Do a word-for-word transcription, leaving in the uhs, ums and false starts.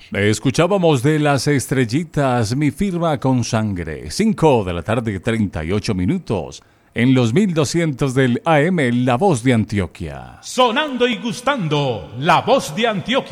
Escuchábamos de Las Estrellitas, Mi firma con sangre. cinco de la tarde, treinta y ocho minutos. En los mil doscientos del A M, La Voz de Antioquia. Sonando y gustando, La Voz de Antioquia.